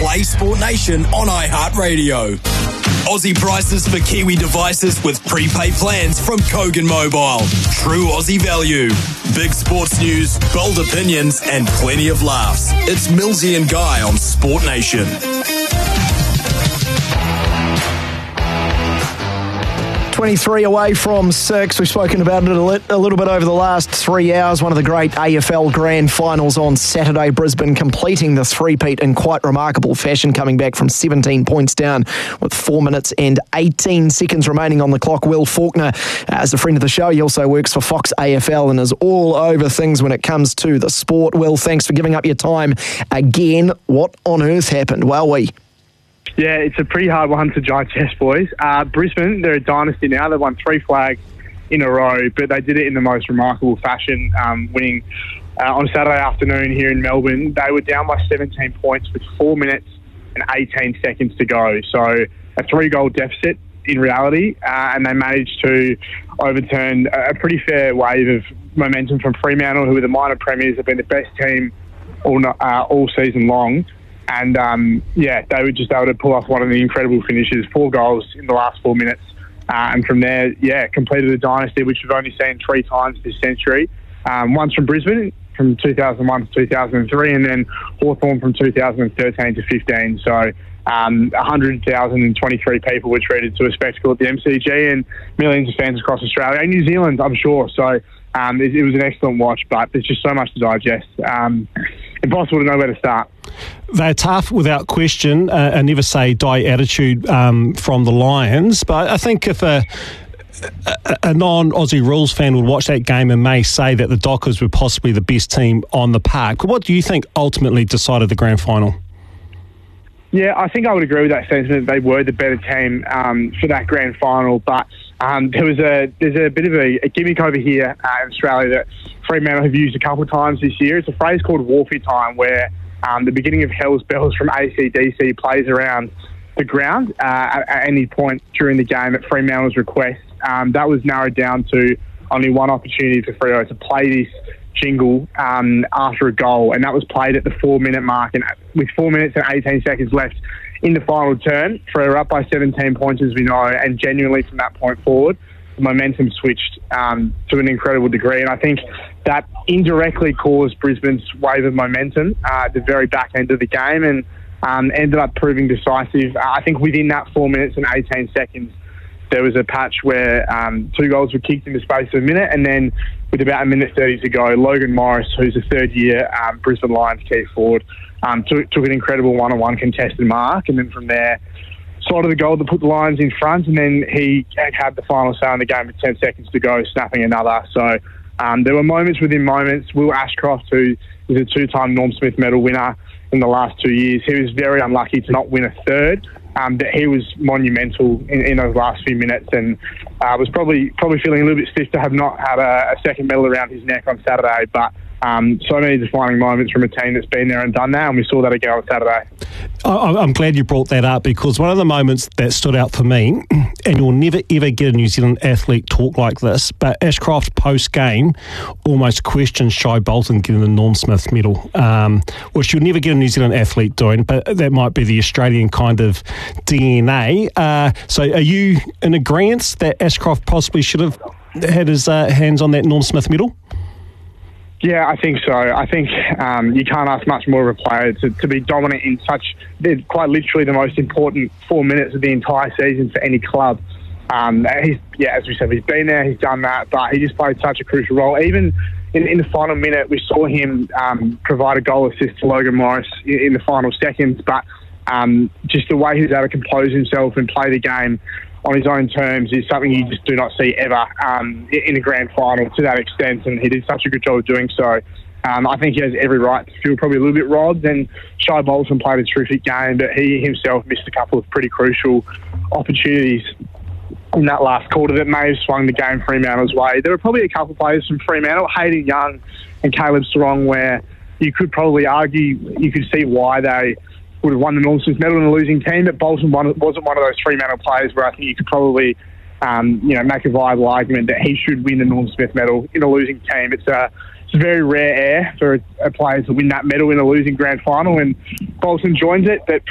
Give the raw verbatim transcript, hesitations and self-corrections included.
Play Sport Nation on iHeartRadio. Aussie prices for Kiwi devices with prepaid plans from Kogan Mobile. True Aussie value. Big sports news, bold opinions, and plenty of laughs. It's Millsy and Guy on Sport Nation. twenty-three away from six. We've spoken about it a, lit, a little bit over the last three hours. One of the great A F L Grand Finals on Saturday. Brisbane completing the three-peat in quite remarkable fashion, coming back from seventeen points down with four minutes and eighteen seconds remaining on the clock. Will Faulkner, uh, as a friend of the show, he also works for Fox A F L and is all over things when it comes to the sport. Will, thanks for giving up your time again. What on earth happened? Well, we... Yeah, it's a pretty hard one to digest, boys. Uh, Brisbane, they're a dynasty now. They've won three flags in a row, but they did it in the most remarkable fashion, um, winning uh, on Saturday afternoon here in Melbourne. They were down by seventeen points with four minutes and eighteen seconds to go. So a three-goal deficit in reality, uh, and they managed to overturn a pretty fair wave of momentum from Fremantle, who are the minor premiers, have been the best team all, uh, all season long. And, um, yeah, they were just able to pull off one of the incredible finishes, four goals in the last four minutes. Uh, and from there, yeah, completed a dynasty, which we've only seen three times this century. Um, once from Brisbane, from two thousand one to two thousand three, and then Hawthorn from two thousand thirteen to fifteen. So um, one hundred thousand twenty-three people were treated to a spectacle at the M C G, and millions of fans across Australia and New Zealand, I'm sure. So um, it, it was an excellent watch, but there's just so much to digest. Um, impossible to know where to start. They're tough, without question. Uh, a never say die attitude um, from the Lions. But I think if a, a, a non-Aussie rules fan would watch that game and may say that the Dockers were possibly the best team on the park, what do you think ultimately decided the grand final? Yeah, I think I would agree with that sentiment. They were the better team um, for that grand final, but um, there was a there's a bit of a, a gimmick over here uh, in Australia that Fremantle have used a couple of times this year. It's a phrase called Wolfie time, where um, the beginning of Hell's Bells from A C D C plays around the ground uh, at, at any point during the game at Fremantle's request. Um, that was narrowed down to only one opportunity for Freo to play this jingle um, after a goal, and that was played at the four-minute mark. And with four minutes and eighteen seconds left in the final turn, Freo up by seventeen points, as we know, and genuinely from that point forward, the momentum switched um, to an incredible degree. And I think that indirectly caused Brisbane's wave of momentum uh, at the very back end of the game, and um, ended up proving decisive. Uh, I think within that four minutes and eighteen seconds, there was a patch where um, two goals were kicked in the space of a minute, and then with about a minute thirty to go, Logan Morris, who's a third-year um, Brisbane Lions key forward, um, took, took an incredible one-on-one contested mark, and then from there, slotted the goal to put the Lions in front, and then he had the final say in the game with ten seconds to go, snapping another. So um, there were moments within moments. Will Ashcroft, who is a two-time Norm Smith medal winner in the last two years, he was very unlucky to not win a third. Um, that he was monumental in, in those last few minutes, and uh, was probably probably feeling a little bit stiff to have not had a, a second medal around his neck on Saturday. But um, so many defining moments from a team that's been there and done that, and we saw that again on Saturday. I'm glad you brought that up, because one of the moments that stood out for me, and you'll never ever get a New Zealand athlete talk like this, but Ashcroft post-game almost questioned Shai Bolton getting the Norm Smith medal, um, which you'll never get a New Zealand athlete doing, but that might be the Australian kind of D N A. Uh, so are you in agreement that Ashcroft possibly should have had his uh, hands on that Norm Smith medal? Yeah, I think so. I think um, you can't ask much more of a player to, to be dominant in such, quite literally the most important four minutes of the entire season for any club. Um, he's, yeah, as we said, he's been there, he's done that, but he just played such a crucial role. Even in, in the final minute, we saw him um, provide a goal assist to Logan Morris in, in the final seconds, but um, just the way he was able to compose himself and play the game on his own terms is something you just do not see ever um, in a grand final to that extent, and he did such a good job of doing so. Um, I think he has every right to feel probably a little bit robbed, and Shai Bolton played a terrific game, but he himself missed a couple of pretty crucial opportunities in that last quarter that may have swung the game Fremantle's way. There were probably a couple of players from Fremantle, Hayden Young and Caleb Sarong, where you could probably argue, you could see why they would have won the Norm Smith medal in a losing team, but Bolton wasn't one of those Fremantle players where I think you could probably um, you know, make a viable argument that he should win the Norm Smith medal in a losing team. It's a, it's a very rare air for a, a player to win that medal in a losing grand final, and Bolton joins it. But